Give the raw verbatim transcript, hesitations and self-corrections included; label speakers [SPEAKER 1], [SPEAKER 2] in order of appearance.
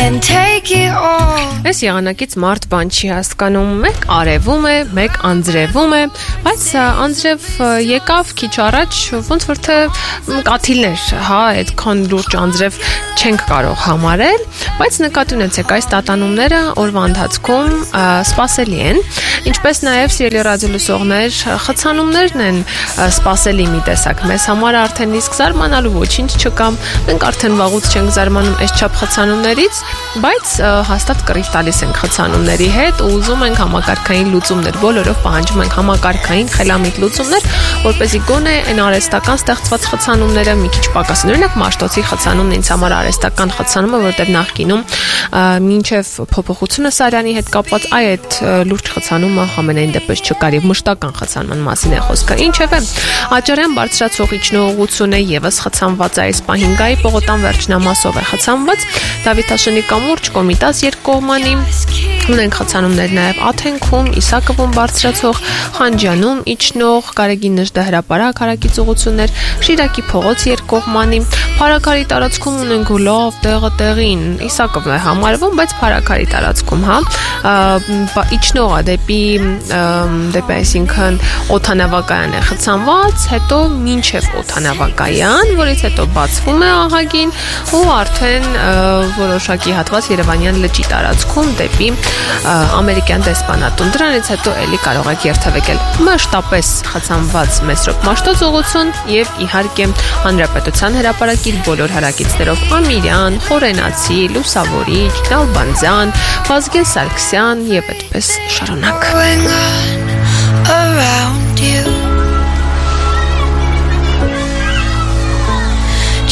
[SPEAKER 1] can take it all.
[SPEAKER 2] Այս եղանակից մարդ բան չի հասկանում, մեկ արևում է, մեկ անձրևում է, բայց անձրև եկավ քիչ առաջ, ոնց որ թե կաթիլներ, հա, այդքան լուրջ անձրև չենք կարող համարել, բայց նկատի ունեցեք, այս տատանումները օրվա ընթացքում սպասելի են, ինչպես նաև սիրելի ռադիոլսողներ, խցանումներն են սպասելի մի տեսակ, մեզ համար արդեն իսկ զարմանալու ոչինչ չկա, մենք արդեն վաղուց չենք զարմանում այս չափ խցանումներից, բայց հաստատ կռիվ տալիս ենք խցանումների հետ ու ուզում ենք համակարգային լուծումներ, բոլորով պահանջում ենք համակարգային խելամիտ լուծումներ, որպեսզի գոնե այն արհեստական ստեղծված խցանումները մի քիչ պակասեն։ Օրինակ Մաշտոցի խցանումն ինձ համար արհեստական խցանումը, որտեղ նախկինում մինչև փոփոխությունը Սարյանի հետ կապված այ այդ լուրջ խցանումը համենայն դեպս չկար եւ մշտական խցանման մասին է խոսքը։ Ինչևէ, Աճարյան բարձրացող իջնողությունը եւս խցանված է այս պահին գայի Պողոտան վերջնամասով է խցանված, Դավիթաշնի կամուրջ, Կոմիտաս երկկողմանի, ունենք խցանումներ նաև Աթենքում, Իսակովում բարձրացող, Խանջանում իջնող, Գարեգին Նժդե հրապարակ հարակից ուղղություններ, Շիրակի փողոց երկկողմանի, Փարաքարի տարածքում ունենք լավ տեղը տեղին, Իսակովն է համարվում, բայց Փարաքարի տարածքում, հա, իջնողը դեպի դեպի այսինքն օդանավակայան է խցանված, հետո մինչև օդանավակայան, որից հետո բացվում է ահագին ու արդեն որոշակի հատված Երևանյան լճի տարածքում դեպի ամերիկյան դեսպանատուն։ Դրանից հետո էլի կարող եք երթևեկել մշտապես խցանված Մեսրոպ Մաշտոց ուղղություն եւ իհարկե Հանրապետության հրապարակի բոլոր հարակիցներով Ամիրյան, Խորենացի, Լուսավորիչ, Նալբանդյան, Վազգեն Սարգսյան եւ այդպես շարունակ։
[SPEAKER 1] Around you